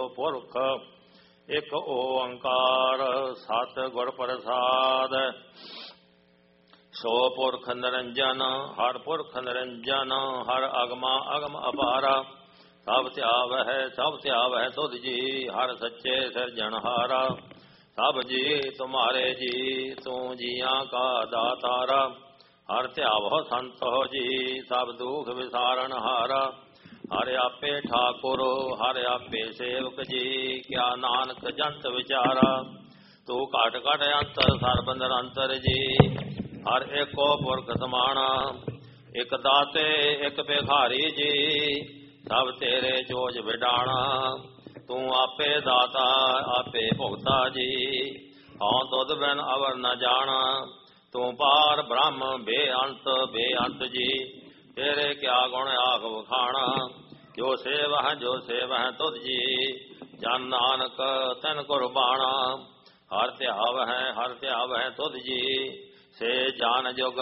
पुरख एक ओंकार सत गुर प्रसाद। सो पुरख निरंजन हर पुरख निरंजन हर अगमा अगम अपारा। सब त्यावह तुध जी हर सच्चे सिरजनहारा। सब जी तुम्हारे जी तू जियां का दातारा। हर त्यावह संत हो जी सब दुख विसारण हारा। हर आपे ठाकुर हर आपे सेवक जी क्या नानक जंत विचारा। तू घट घट अंतर सर्ब निरंतर जी हर एको पुरख समाना। एक दाते एक भिखारी जी सब तेरे जोज विडाणा। तू आपे दाता आपे भुगता जी हौं तुध बिन अवर न जाना। तू पार ब्रह्म बेअंत जी तेरे क्या गुण आख वखाणा। जो सेव है तुध जी जन नानक तन कुर्बाना। हर त्याव है तुध जी से जान जुग